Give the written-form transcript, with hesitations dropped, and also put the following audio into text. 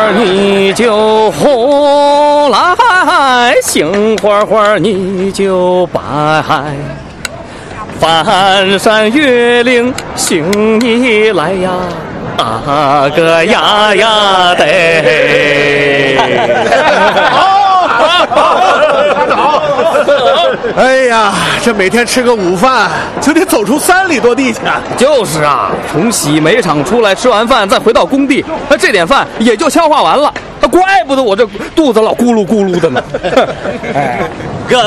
你就红来，杏花花你就白。翻山越岭寻你来呀，啊个呀呀的。 好，哎呀，这每天吃个午饭就得走出3里多地去。 就是啊，从洗煤厂出来，吃完饭再回到工地，这点饭也就消化完了。怪不得我这肚子老咕噜咕噜的呢。哎，